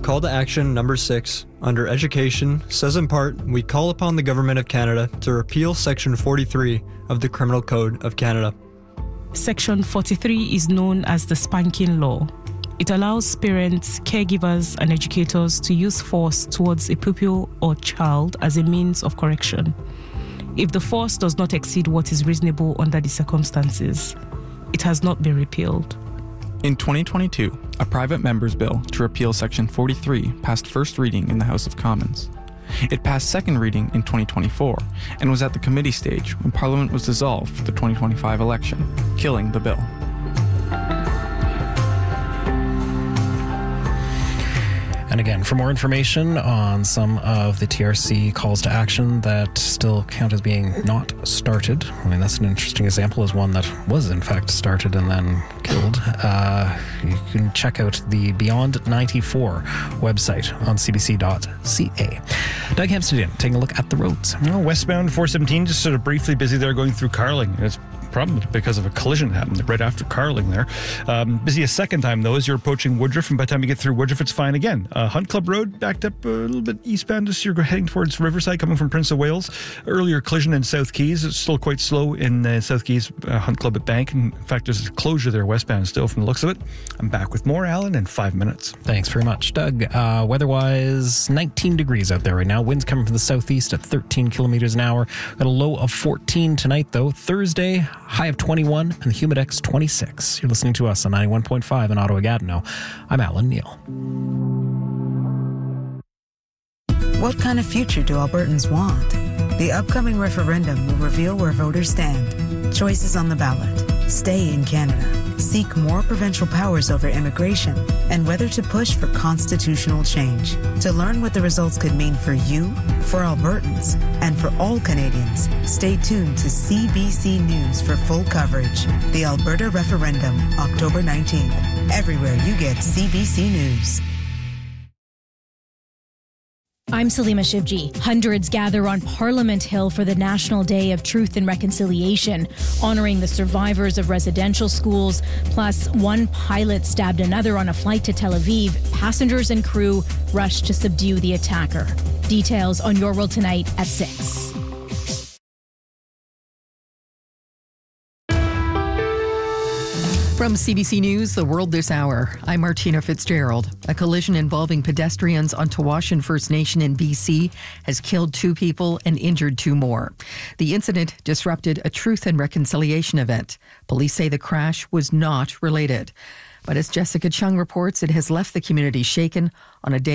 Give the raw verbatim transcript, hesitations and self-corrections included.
Call to Action number six, under Education, says in part, we call upon the Government of Canada to repeal Section forty-three of the Criminal Code of Canada. Section forty-three is known as the spanking law. It allows parents, caregivers, and educators to use force towards a pupil or child as a means of correction, if the force does not exceed what is reasonable under the circumstances. It has not been repealed. In twenty twenty-two, a private member's bill to repeal Section forty-three passed first reading in the House of Commons. It passed second reading in twenty twenty-four and was at the committee stage when Parliament was dissolved for the twenty twenty-five election, killing the bill. And again, for more information on some of the T R C calls to action that still count as being not started, I mean, that's an interesting example as one that was in fact started and then killed. Uh, you can check out the Beyond ninety-four website on c b c dot c a. Doug Hemstedian taking a look at the roads. Oh, westbound four seventeen, just sort of briefly busy there going through Carling. It's probably because of a collision that happened right after Carling there. Um, busy a second time, though, as you're approaching Woodruff, and by the time you get through Woodruff, it's fine again. Uh, Hunt Club Road backed up a little bit eastbound as you're heading towards Riverside, coming from Prince of Wales. Earlier collision in South Keys. It's still quite slow in uh, South Keys, uh, Hunt Club at Bank. In fact, there's a closure there westbound still from the looks of it. I'm back with more, Alan, in five minutes. Thanks very much, Doug. Uh, weather-wise, nineteen degrees out there right now. Winds coming from the southeast at thirteen kilometers an hour. Got a low of fourteen tonight, though. Thursday, high of twenty-one, and the Humidex twenty-six. You're listening to us on ninety-one point five in Ottawa-Gatineau. I'm Alan Neal. What kind of future do Albertans want? The upcoming referendum will reveal where voters stand. Choices on the ballot. Stay in Canada. Seek more provincial powers over immigration, and whether to push for constitutional change. To learn what the results could mean for you, for Albertans, and for all Canadians, stay tuned to C B C News for full coverage. The Alberta Referendum, October nineteenth. Everywhere you get C B C News. I'm Salima Shivji. Hundreds gather on Parliament Hill for the National Day of Truth and Reconciliation, honoring the survivors of residential schools. Plus, one pilot stabbed another on a flight to Tel Aviv. Passengers and crew rushed to subdue the attacker. Details on Your World Tonight at six. From C B C News, The World This Hour, I'm Martina Fitzgerald. A collision involving pedestrians on Tawashan First Nation in B C has killed two people and injured two more. The incident disrupted a Truth and Reconciliation event. Police say the crash was not related. But as Jessica Chung reports, it has left the community shaken on a day